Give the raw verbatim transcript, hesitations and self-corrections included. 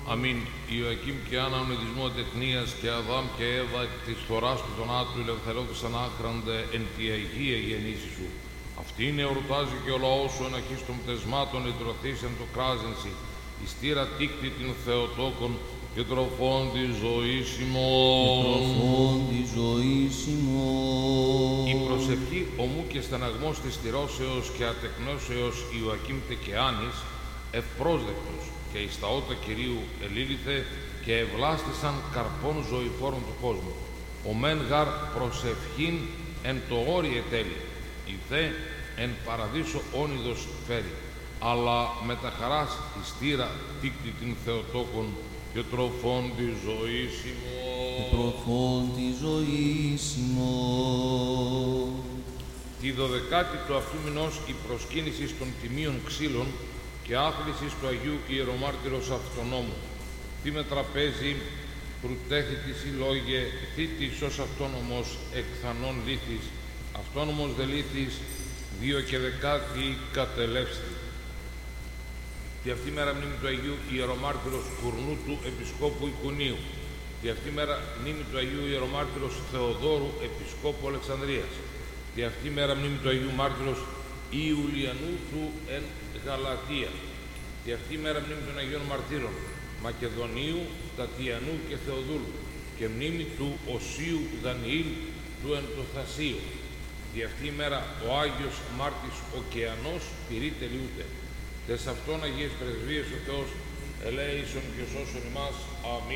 Αμήν. Ιωακήμ και Άννα ονειδισμό τεχνίας και Αδάμ και Εύα εκ της φοράς του θανάτου ελευθερώθησαν άχραντε εν τη Αγία γεννήση σου. Αυτήν εορτάζει και ο λαός σου εν αρχής των πτεσμάτων εντρωθήσεν το κράζενσι, εις τύρα τίκτη την Θεοτόκον και τροφών της ζωής ημών. Και τροφών της ζωής ημών. Η προσευχή ομού και στεναγμός της τυρώσεως και ατεκνώσεως Ιωακήμ και Άνης ευπρόσδεκτος και εις τα ότα Κυρίου ελήλυθε και ευλάστησαν καρπών ζωηφόρων του κόσμου. Ο μεν γαρ προσευχήν εν το όρι τέλει, η δε εν παραδείσο όνειδος φέρει, αλλά με τα χαράς εις τύρα τίκτη την Θεοτόκον και τροφών της ζωής ημών. Και τροφών της ζωής ημών. Τη δωδεκάτη του αυτού μηνός η προσκύνηση των τιμίων ξύλων και άθλησης του Αγίου Ιερομάρτυρος Αυτονόμου. Τι με τραπέζι προυτέχει τη συλλόγε, θήτης ως αυτόνομος εκθανών λύθης, αυτόνομος δε λύθης, δύο και δεκάτη κατελεύστη. Τη αυτή μέρα μνήμη του Αγίου Ιερομάρτυρος Κουρνού του Επισκόπου Ικουνίου. Τη αυτή μέρα μνήμη του Αγίου Ιερομάρτυρος Θεοδόρου Επισκόπου Αλεξανδρίας. Τη αυτή μέρα μνήμη του Αγίου Μάρτυρος Ιουλιανού του εν Γαλατία. Τη αυτή μέρα μνήμη των Αγίων Μαρτύρων Μακεδονίου, Τατιανού και Θεοδούλου και μνήμη του Οσίου Δανιήλ του εν το Θασίου. Τη αυτή μέρα ο Άγιος Μάρτης Οκεανός πυρή τελειούται. Τες αυτών Αγίες Πρεσβείες ο Θεός ελέησον και σώσον ημάς. Αμήν.